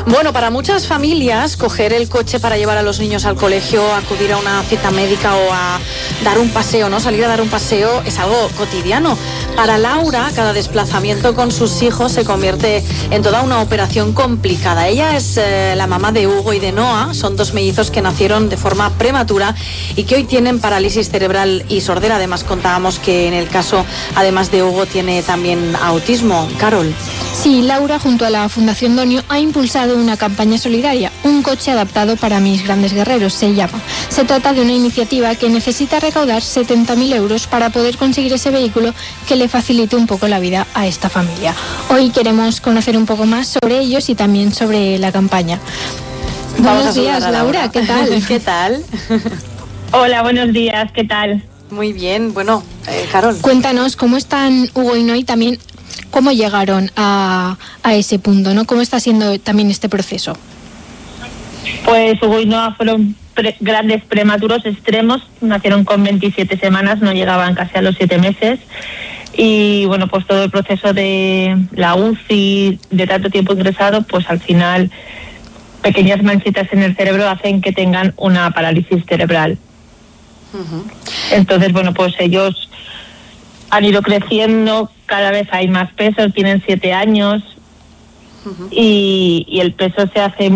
Bueno, para muchas familias, coger el coche para llevar a los niños al colegio, acudir a una cita médica o a dar un paseo, ¿no? Salir a dar un paseo es algo cotidiano. Para Laura, cada desplazamiento con sus hijos se convierte en toda una operación complicada. Ella es la mamá de Hugo y de Noah, son dos mellizos que nacieron de forma prematura y que hoy tienen parálisis cerebral y sordera. Además, contábamos que en el caso, además de Hugo, tiene también autismo. Carol. Sí, Laura, junto a la Fundación Donio, ha impulsado una campaña solidaria, Un coche adaptado para mis grandes guerreros, se llama. Se trata de una iniciativa que necesita recaudar 70.000 euros para poder conseguir ese vehículo que le facilite un poco la vida a esta familia. Hoy queremos conocer un poco más sobre ellos y también sobre la campaña. Buenos días, Laura, ¿qué tal? ¿Qué tal? Hola, buenos días, ¿qué tal? Muy bien, bueno, Carol. Cuéntanos cómo están Hugo y Noah y también cómo llegaron a ese punto, ¿no? ¿Cómo está siendo también este proceso? Pues Hugo y Noah fueron grandes prematuros extremos, nacieron con 27 semanas, no llegaban casi a los 7 meses. Y bueno, pues todo el proceso de la UCI, de tanto tiempo ingresado, pues al final pequeñas manchitas en el cerebro hacen que tengan una parálisis cerebral. Uh-huh. Entonces, bueno, pues ellos han ido creciendo, cada vez hay más peso, tienen 7 años. Uh-huh. y el peso se hace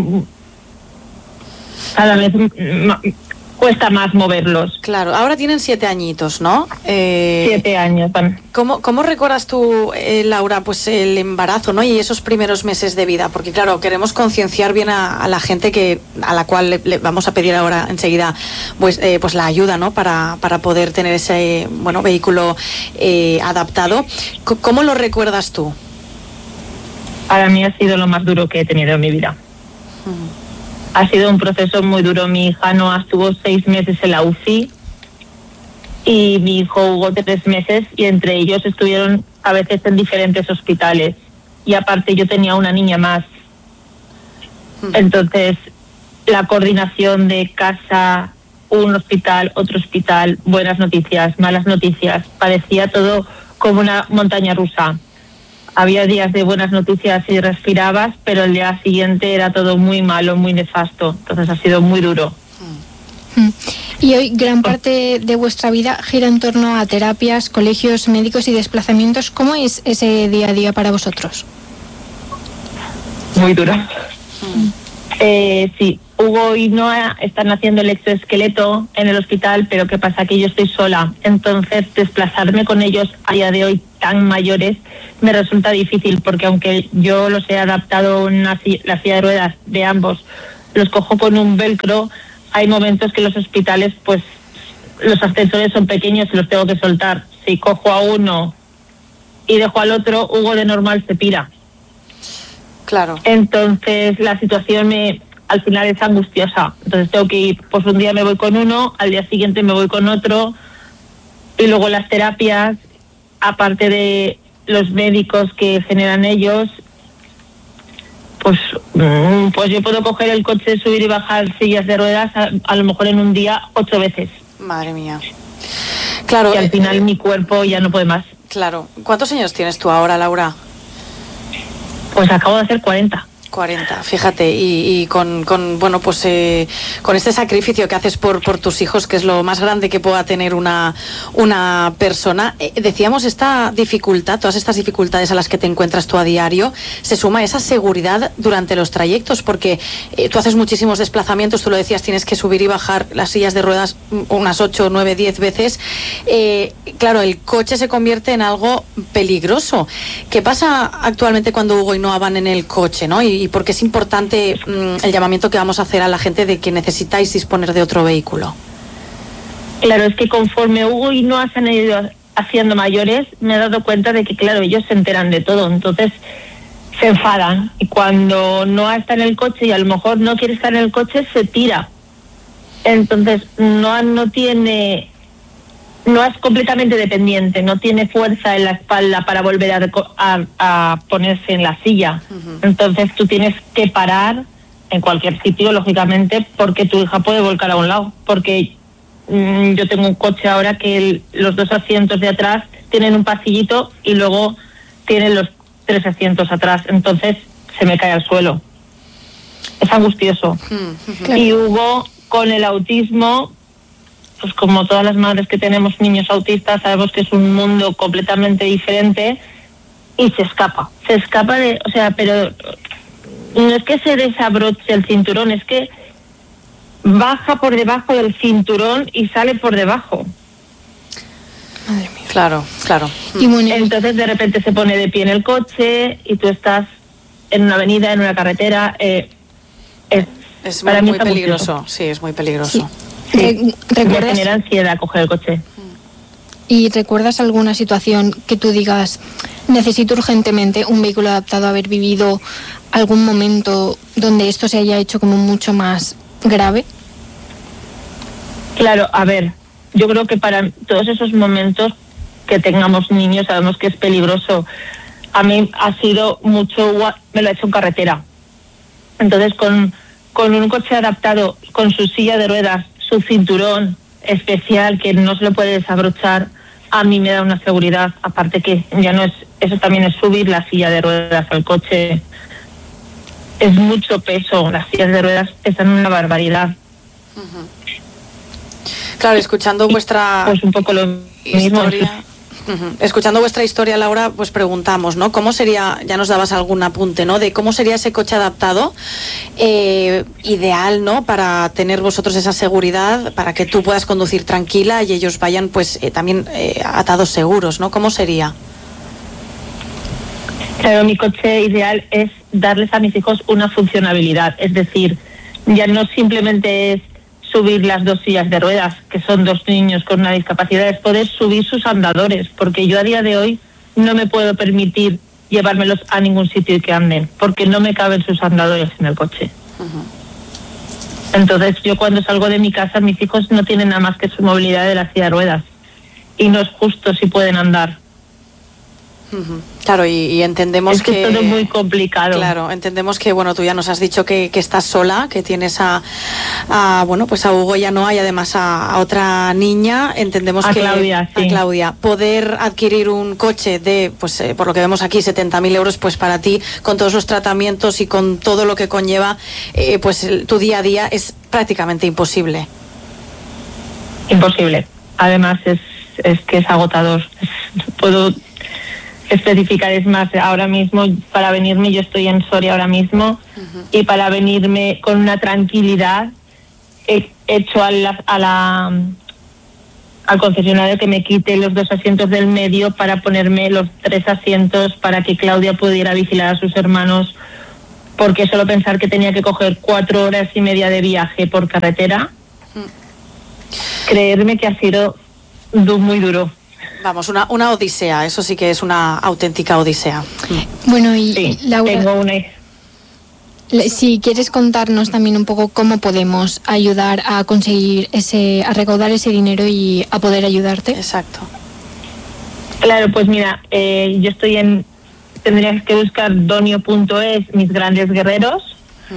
cada vez cuesta más moverlos. Claro, ahora tienen 7 añitos, ¿no? 7 años. ¿Cómo recuerdas tú, Laura, pues el embarazo, ¿no? Y esos primeros meses de vida, porque claro, queremos concienciar bien a la gente a la cual le vamos a pedir ahora enseguida pues la ayuda, ¿no? Para poder tener ese vehículo adaptado. ¿Cómo lo recuerdas tú? Para mí ha sido lo más duro que he tenido en mi vida. Ha sido un proceso muy duro. Mi hija Noah estuvo 6 meses en la UCI y mi hijo Hugo 3 meses, y entre ellos estuvieron a veces en diferentes hospitales. Y aparte yo tenía una niña más. Entonces, la coordinación de casa, un hospital, otro hospital, buenas noticias, malas noticias, parecía todo como una montaña rusa. Había días de buenas noticias y respirabas, pero el día siguiente era todo muy malo, muy nefasto. Entonces ha sido muy duro. Y hoy gran parte de vuestra vida gira en torno a terapias, colegios, médicos y desplazamientos. ¿Cómo es ese día a día para vosotros? Muy duro. Sí, Hugo y Noah están haciendo el exoesqueleto en el hospital, pero ¿qué pasa? Que yo estoy sola. Entonces, desplazarme con ellos a día de hoy tan mayores me resulta difícil, porque aunque yo los he adaptado en la silla de ruedas de ambos, los cojo con un velcro, hay momentos que los hospitales, pues los ascensores son pequeños y los tengo que soltar. Si cojo a uno y dejo al otro, Hugo de normal se pira. Claro. Entonces la situación al final es angustiosa. Entonces tengo que ir, pues un día me voy con uno, al día siguiente me voy con otro, y luego las terapias, aparte de los médicos que generan ellos, pues yo puedo coger el coche, subir y bajar sillas de ruedas a lo mejor en un día 8 veces. Madre mía. Claro. Y al final mi cuerpo ya no puede más. Claro. ¿Cuántos años tienes tú ahora, Laura? Pues acabo de hacer 40. 40, fíjate, y con este sacrificio que haces por tus hijos, que es lo más grande que pueda tener una persona. Decíamos, esta dificultad, todas estas dificultades a las que te encuentras tú a diario, se suma esa seguridad durante los trayectos, porque tú haces muchísimos desplazamientos, tú lo decías, tienes que subir y bajar las sillas de ruedas unas 8, 9, 10 veces. Claro, el coche se convierte en algo peligroso. ¿Qué pasa actualmente cuando Hugo y Noah van en el coche, ¿no? Y porque es importante el llamamiento que vamos a hacer a la gente de que necesitáis disponer de otro vehículo. Claro, es que conforme Hugo y Noah se han ido haciendo mayores, me he dado cuenta de que, claro, ellos se enteran de todo, entonces se enfadan. Y cuando Noah está en el coche y a lo mejor no quiere estar en el coche, se tira. Entonces Noah no es completamente dependiente, no tiene fuerza en la espalda para volver a ponerse en la silla. Uh-huh. Entonces tú tienes que parar en cualquier sitio, lógicamente, porque tu hija puede volcar a un lado. Porque yo tengo un coche ahora que los 2 asientos de atrás tienen un pasillito y luego tienen los 3 asientos atrás, entonces se me cae al suelo. es angustioso. Claro. Y Hugo, con el autismo, pues como todas las madres que tenemos niños autistas, sabemos que es un mundo completamente diferente y se escapa o sea, pero no es que se desabroche el cinturón, es que baja por debajo del cinturón y sale por debajo. Madre mía. Claro. Y bueno, Entonces de repente se pone de pie en el coche y tú estás en una avenida, en una carretera. Es para mí muy es angustioso. peligroso, sí, es muy peligroso. Sí. Me ¿recuerdas? genera ansiedad coger el coche. ¿Y recuerdas alguna situación que tú digas, necesito urgentemente un vehículo adaptado, a haber vivido algún momento donde esto se haya hecho como mucho más grave? Claro, a ver, yo creo que para todos esos momentos que tengamos niños sabemos que es peligroso. A mí ha sido mucho, me lo he hecho en carretera. Entonces con un coche adaptado, con su silla de ruedas, su cinturón especial que no se lo puede desabrochar, a mí me da una seguridad, aparte que ya no es, eso también es subir la silla de ruedas al coche. Es mucho peso, las sillas de ruedas pesan una barbaridad. Claro, escuchando vuestra Pues un poco lo mismo. historia, escuchando vuestra historia, Laura, pues preguntamos, ¿no? ¿Cómo sería, ya nos dabas algún apunte, ¿no? De cómo sería ese coche adaptado ideal, ¿no? Para tener vosotros esa seguridad, para que tú puedas conducir tranquila y ellos vayan, pues, también atados seguros, ¿no? ¿Cómo sería? Claro, mi coche ideal es darles a mis hijos una funcionabilidad, es decir, ya no simplemente es subir las dos sillas de ruedas, que son dos niños con una discapacidad, es poder subir sus andadores, porque yo a día de hoy no me puedo permitir llevármelos a ningún sitio y que anden, porque no me caben sus andadores en el coche. Entonces yo cuando salgo de mi casa, mis hijos no tienen nada más que su movilidad de la silla de ruedas, y no es justo si pueden andar. Claro, y entendemos es que es todo muy complicado. Claro, entendemos que, bueno, tú ya nos has dicho que estás sola, que tienes a bueno, pues a Hugo y a Noa y además a otra niña. Entendemos a que Claudia, sí. a Claudia, poder adquirir un coche de, pues por lo que vemos aquí, 70.000 euros, pues para ti, con todos los tratamientos y con todo lo que conlleva, pues tu día a día es prácticamente imposible. Imposible. Además es que es agotador. Puedo especificar, es más, ahora mismo para venirme, yo estoy en Soria ahora mismo, y para venirme con una tranquilidad he hecho al concesionario que me quite los 2 asientos del medio para ponerme los 3 asientos para que Claudia pudiera vigilar a sus hermanos, porque solo pensar que tenía que coger 4 horas y media de viaje por carretera, creerme que ha sido muy duro. Vamos, una odisea, eso sí que es una auténtica odisea. Bueno, y Sí, Laura, tengo una... si quieres contarnos también un poco cómo podemos ayudar a conseguir a recaudar ese dinero y a poder ayudarte. Exacto. Claro, pues mira, yo estoy tendrías que buscar donio.es, mis grandes guerreros.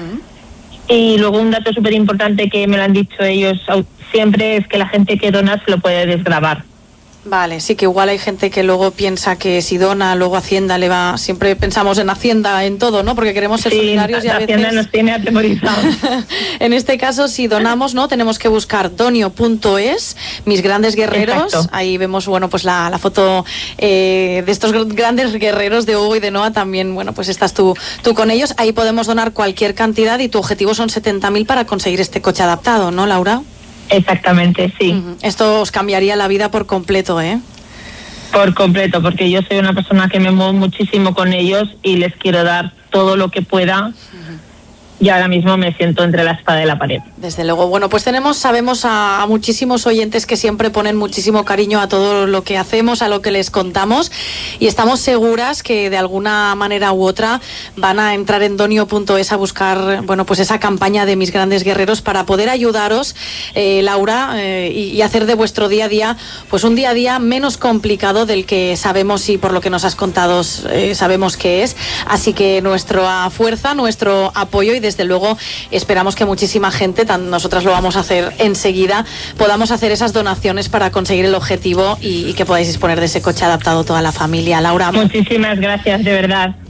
Y luego un dato súper importante que me lo han dicho ellos siempre es que la gente que dona se lo puede desgravar. Vale, sí, que igual hay gente que luego piensa que si dona, luego Hacienda le va... Siempre pensamos en Hacienda en todo, ¿no? Porque queremos ser solidarios y a veces... Hacienda nos tiene atemorizados. En este caso, si donamos, ¿no? Tenemos que buscar donio.es, mis grandes guerreros. Exacto. Ahí vemos, bueno, pues la foto de estos grandes guerreros de Hugo y de Noa. También, bueno, pues estás tú con ellos. Ahí podemos donar cualquier cantidad y tu objetivo son 70.000 para conseguir este coche adaptado, ¿no, Laura? Exactamente, sí. Esto os cambiaría la vida por completo, ¿eh? Por completo, porque yo soy una persona que me muevo muchísimo con ellos y les quiero dar todo lo que pueda. Y ahora mismo me siento entre la espada y la pared. Desde luego. Bueno, pues sabemos a muchísimos oyentes que siempre ponen muchísimo cariño a todo lo que hacemos, a lo que les contamos, y estamos seguras que de alguna manera u otra van a entrar en donio.es a buscar, bueno, pues esa campaña de mis grandes guerreros para poder ayudaros, Laura, y hacer de vuestro día a día, pues un día a día menos complicado del que sabemos y por lo que nos has contado sabemos que es. Así que nuestra fuerza, nuestro apoyo, y desde luego esperamos que muchísima gente, nosotras lo vamos a hacer enseguida, podamos hacer esas donaciones para conseguir el objetivo y que podáis disponer de ese coche adaptado toda la familia. Laura, muchísimas gracias, de verdad.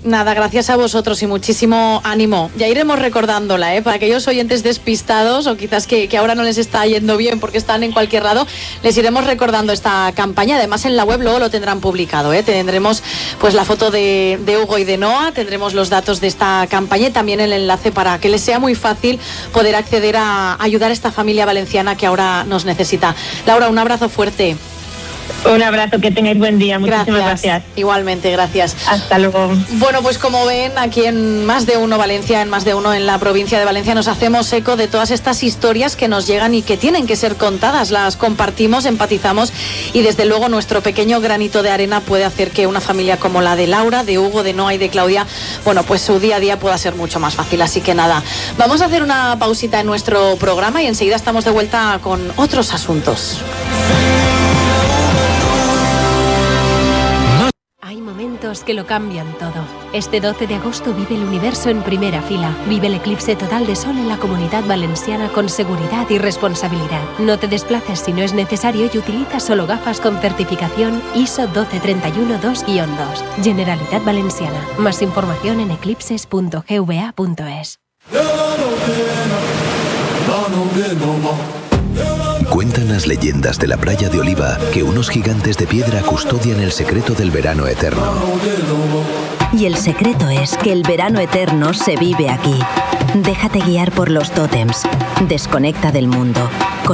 Nada, gracias a vosotros y muchísimo ánimo. Ya iremos recordándola, para aquellos oyentes despistados o quizás que ahora no les está yendo bien porque están en cualquier lado, les iremos recordando esta campaña. Además en la web luego lo tendrán publicado, tendremos pues la foto de Hugo y de Noa, tendremos los datos de esta campaña y también el enlace para que les sea muy fácil poder acceder a ayudar a esta familia valenciana que ahora nos necesita. Laura, un abrazo fuerte. Un abrazo, que tengáis buen día. Muchísimas gracias. Igualmente, gracias. Hasta luego. Bueno, pues como ven, aquí en Más de Uno Valencia, en Más de Uno en la provincia de Valencia, nos hacemos eco de todas estas historias que nos llegan y que tienen que ser contadas. Las compartimos, empatizamos y desde luego nuestro pequeño granito de arena puede hacer que una familia como la de Laura, de Hugo, de Noa y de Claudia, bueno, pues su día a día pueda ser mucho más fácil. Así que nada, vamos a hacer una pausita en nuestro programa y enseguida estamos de vuelta con otros asuntos. Hay momentos que lo cambian todo. Este 12 de agosto vive el universo en primera fila. Vive el eclipse total de sol en la Comunitat Valenciana con seguridad y responsabilidad. No te desplaces si no es necesario y utiliza solo gafas con certificación ISO 12312-2. Generalitat Valenciana. Más información en eclipses.gva.es. Cuentan las leyendas de la playa de Oliva que unos gigantes de piedra custodian el secreto del verano eterno. Y el secreto es que el verano eterno se vive aquí. Déjate guiar por los tótems. Desconecta del mundo.